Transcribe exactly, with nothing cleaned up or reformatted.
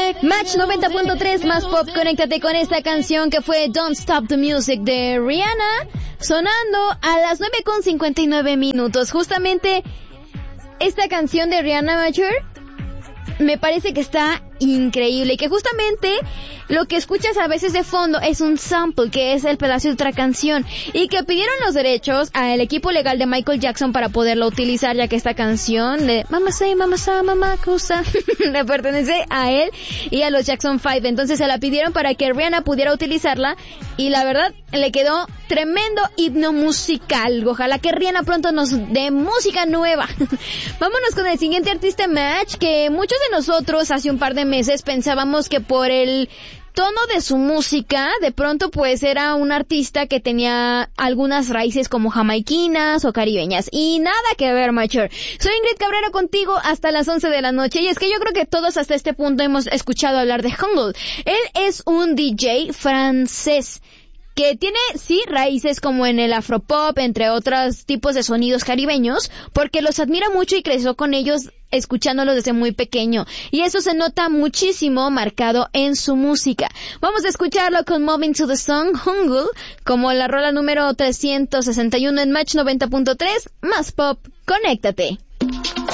Match noventa punto tres más pop, conéctate con esta canción que fue Don't Stop the Music de Rihanna, sonando a las nueve con cincuenta y nueve minutos. Justamente esta canción de Rihanna Mature me parece que está increíble y que justamente lo que escuchas a veces de fondo es un sample, que es el pedazo de otra canción, y que pidieron los derechos al equipo legal de Michael Jackson para poderlo utilizar, ya que esta canción de Mama Say, Mama Say, Mama Cosa le pertenece a él y a los Jackson Five. Entonces se la pidieron para que Rihanna pudiera utilizarla y la verdad le quedó tremendo himno musical. Ojalá que Rihanna pronto nos dé música nueva. Vámonos con el siguiente artista, Match, que muchos de nosotros hace un par de meses pensábamos que por el tono de su música, de pronto pues era un artista que tenía algunas raíces como jamaiquinas o caribeñas, y nada que ver, Mature. Soy Ingrid Cabrera contigo hasta las once de la noche, y es que yo creo que todos hasta este punto hemos escuchado hablar de Jungle. Él es un D J francés que tiene, sí, raíces como en el afropop, entre otros tipos de sonidos caribeños, porque los admira mucho y creció con ellos escuchándolos desde muy pequeño. Y eso se nota muchísimo marcado en su música. Vamos a escucharlo con Moving to the Song, Jungle, como la rola número trescientos sesenta y uno en Match noventa punto tres, más pop, conéctate.